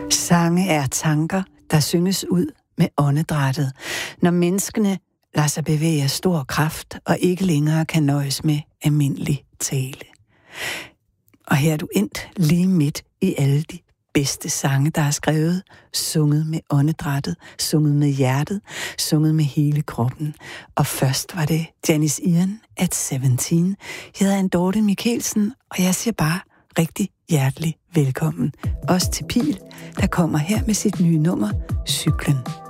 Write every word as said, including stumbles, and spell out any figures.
Sange er tanker, der synges ud med åndedrættet, når menneskene lader sig bevæge af stor kraft og ikke længere kan nøjes med almindelig tale. Og her er du endt lige midt i alle de bedste sange, der er skrevet, sunget med åndedrættet, sunget med hjertet, sunget med hele kroppen. Og først var det Janis Ian at sytten. Jeg hedder Anne Dorte Mikkelsen, og jeg siger bare rigtig hjertelig velkommen. Også til Pil, der kommer her med sit nye nummer, Cyklen.